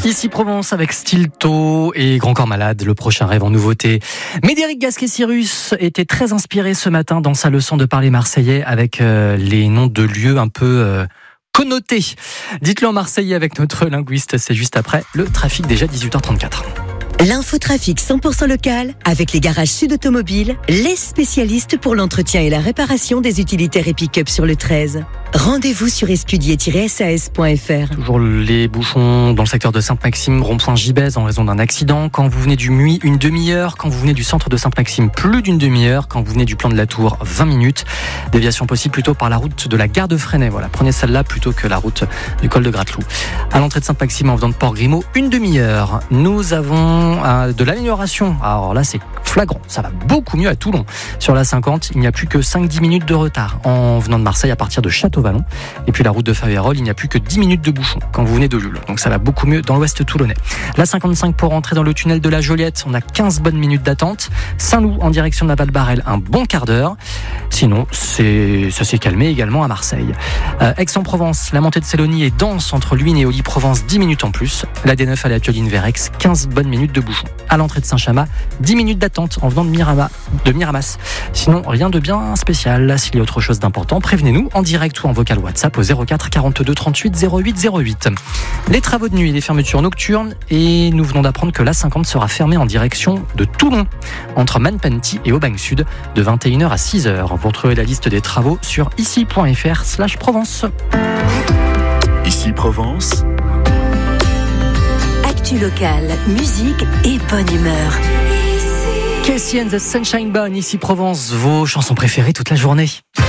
Ici Provence avec Stilto et Grand Corps Malade, le prochain rêve en nouveauté. Médéric Gasquet-Cyrus était très inspiré ce matin dans sa leçon de parler marseillais avec les noms de lieux un peu connotés. Dites-le en marseillais avec notre linguiste, c'est juste après le trafic, déjà 18h34. L'infotrafic 100% local avec les garages Sud Automobile, les spécialistes pour l'entretien et la réparation des utilitaires et pick-up sur le 13. Rendez-vous sur escudier-sas.fr. Toujours les bouchons dans le secteur de Sainte-Maxime, rond-point Gibès en raison d'un accident. Quand vous venez du Muy, une demi-heure. Quand vous venez du centre de Sainte-Maxime, plus d'une demi-heure. Quand vous venez du plan de la Tour, 20 minutes. Déviation possible plutôt par la route de la gare de Fresnay. Voilà, prenez celle-là plutôt que la route du col de Gratelou. À l'entrée de Sainte-Maxime en venant de Port-Grimaud, une demi-heure. Nous avons de l'amélioration. Alors là, c'est flagrant. Ça va beaucoup mieux à Toulon. Sur la 50, il n'y a plus que 5-10 minutes de retard. En venant de Marseille à partir de Château-Vallon. Et puis la route de Faverolles, il n'y a plus que 10 minutes de bouchon quand vous venez de Lule. Donc ça va beaucoup mieux dans l'ouest toulonnais. La 55 pour rentrer dans le tunnel de la Joliette, on a 15 bonnes minutes d'attente. Saint-Loup en direction de la Val-Barrel, un bon quart d'heure. Sinon, ça s'est calmé également à Marseille. Aix-en-Provence, la montée de Célonie est dense entre Luynes et Olly-Provence, 10 minutes en plus. La D9 à la Pioline vers Aix, 15 bonnes minutes de bouchon. À l'entrée de Saint-Chamas, 10 minutes d'attente en venant de Miramas. Sinon, rien de bien spécial. S'il y a autre chose d'important, prévenez-nous en direct ou en vocal WhatsApp au 04 42 38 08 08. Les travaux de nuit et les fermetures nocturnes, et nous venons d'apprendre que l'A50 sera fermée en direction de Toulon, entre Manpenty et Aubagne Sud, de 21h à 6h. Vous retrouvez la liste des travaux sur ici.fr/Provence. Ici Provence. Actu local, musique et bonne humeur. Casey and the Sunshine Band, ici Provence, vos chansons préférées toute la journée.